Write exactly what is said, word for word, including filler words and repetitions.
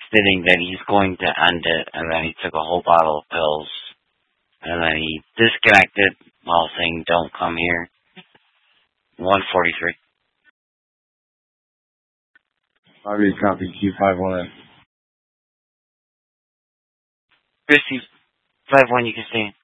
stating that he's going to end it, and then he took a whole bottle of pills, and then he disconnected while saying, "Don't come here." one forty-three. five eight copy, Q five one in. Christy, five one, you can stay in.